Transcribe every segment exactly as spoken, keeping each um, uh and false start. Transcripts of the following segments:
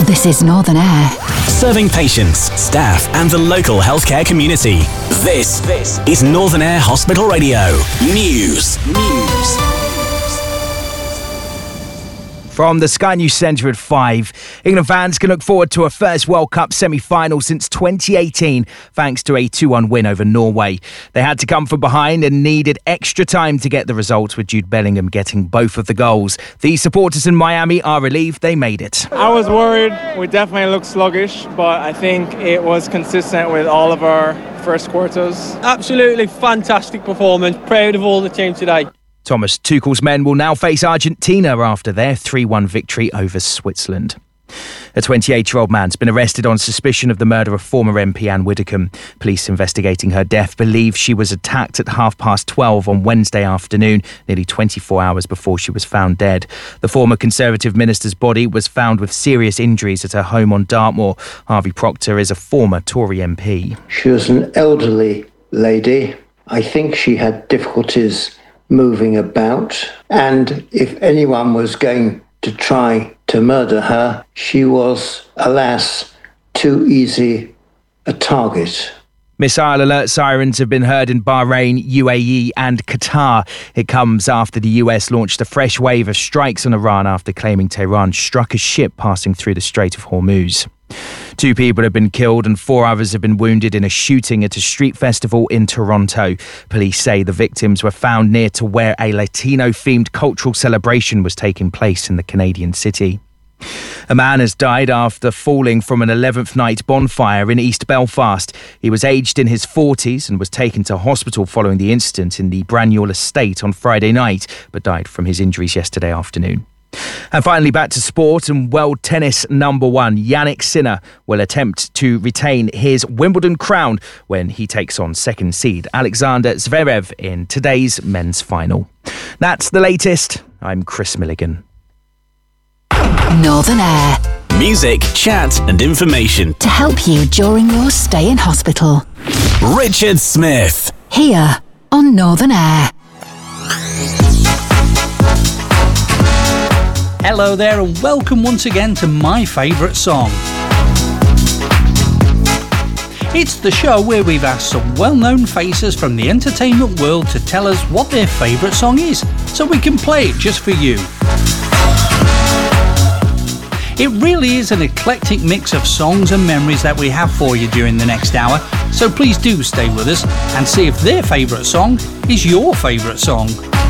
This is Northern Air. Serving patients, staff and the local healthcare community. This, this is Northern Air Hospital Radio. News. News. From the Sky News Centre at five, England fans can look forward to a first World Cup semi-final since twenty eighteen, thanks to a two one win over Norway. They had to come from behind and needed extra time to get the result, with Jude Bellingham getting both of the goals. The supporters in Miami are relieved they made it. I was worried. We definitely looked sluggish, but I think it was consistent with all of our first quarters. Absolutely fantastic performance. Proud of all the team today. Thomas Tuchel's men will now face Argentina after their three one victory over Switzerland. A twenty-eight-year-old man's been arrested on suspicion of the murder of former M P Anne Widdecombe. Police investigating her death believe she was attacked at half past twelve on Wednesday afternoon, nearly twenty-four hours before she was found dead. The former Conservative minister's body was found with serious injuries at her home on Dartmoor. Harvey Proctor is a former Tory M P. She was an elderly lady. I think she had difficulties moving about, and if anyone was going to try to murder her, she was, alas, too easy a target. Missile alert sirens have been heard in Bahrain, U A E and Qatar. It comes after the U S launched a fresh wave of strikes on Iran after claiming Tehran struck a ship passing through the Strait of Hormuz. Two people have been killed and four others have been wounded in a shooting at a street festival in Toronto. Police say the victims were found near to where a Latino-themed cultural celebration was taking place in the Canadian city. A man has died after falling from an eleventh night bonfire in East Belfast. He was aged in his forties and was taken to hospital following the incident in the Braniel estate on Friday night, but died from his injuries yesterday afternoon. And finally, back to sport, and world tennis number one Jannik Sinner will attempt to retain his Wimbledon crown when he takes on second seed Alexander Zverev in today's men's final. That's the latest. I'm Chris Milligan. Northern Air. Music, chat and information To help you during your stay in hospital. Richard Smith. Here on Northern Air. Hello there and welcome once again to My Favourite Song. It's the show where we've asked some well-known faces from the entertainment world to tell us what their favourite song is, so we can play it just for you. It really is an eclectic mix of songs and memories that we have for you during the next hour, so please do stay with us and see if their favourite song is your favourite song.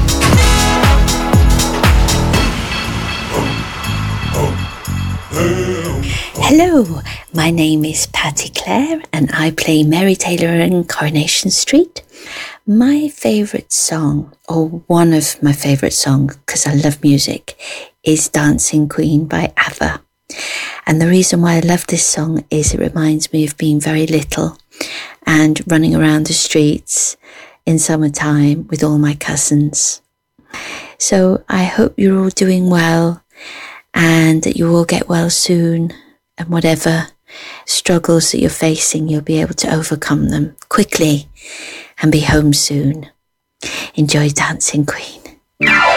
Hello, my name is Patty Clare and I play Mary Taylor in Coronation Street. My favourite song, or one of my favourite songs, because I love music, is Dancing Queen by ABBA. And the reason why I love this song is it reminds me of being very little and running around the streets in summertime with all my cousins. So I hope you're all doing well and that you all get well soon, and whatever struggles that you're facing, you'll be able to overcome them quickly and be home soon. Enjoy Dancing Queen.